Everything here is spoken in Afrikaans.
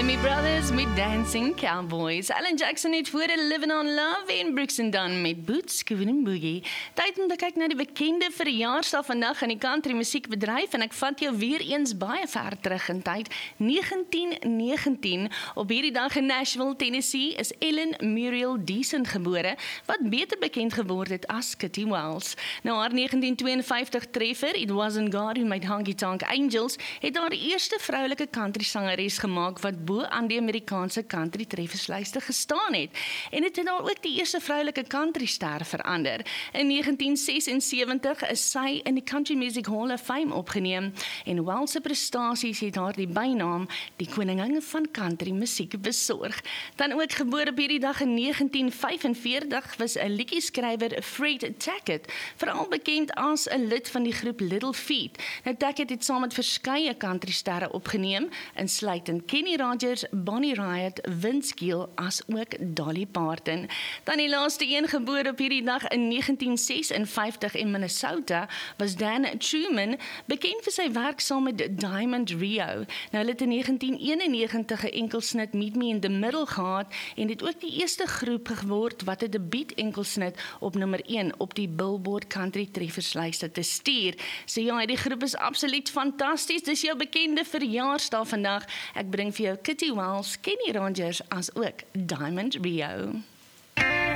Lemmy Brothers met Dancing Cowboys. Alan Jackson het voor Living on Love en Brooks and Dunn met Boots, Scooby and Boogie. Tyd om te kyk na die bekende verjaarsdag vandag in die country musiekbedryf en ek vat jou weer eens baie ver terug in tyd. 1919, op hierdie dag in Nashville, Tennessee, is Ellen Muriel Deason gebore, wat beter bekend geword het as Kitty Wells. Nou haar 1952 treffer, It Wasn't God Who Made Honky Tonk Angels, het haar eerste vroulike country sangeres gemaak wat bo aan die Amerikaanse country trefferslyste gestaan het. En het dan ook die eerste vroulike country ster verander. In 1976 is sy in die Country Music Hall of Fame opgeneem en Wells se prestasies het haar die bynaam die koningin van country musiek besorg. Dan ook gebore op hierdie dag in 1945 was 'n liedjie-skrywer Fred Tackett, veral bekend as 'n lid van die groep Little Feat. Nou Tackett het saam met verskeie country sterre opgeneem, insluitend Kenny Rogers, Bonnie Raitt, Vince Gill as ook Dolly Parton. Dan die laaste een gebore op hierdie dag in 1956 in Minnesota was Dan Truman, bekend vir sy werk saam met Diamond Rio. Nou hulle het in 1991 'n enkelsnit Meet Me in the Middle gehad en dit ook die eerste groep geword wat 'n debuut enkelsnit op nommer 1 op die Billboard Country trefferslyste te stuur. So ja, die groep is absoluut fantasties. Dis jou bekende verjaarsdag vandag. Ek bring vir jou Kitty Wells, Kenny Rogers as ook Diamond Rio.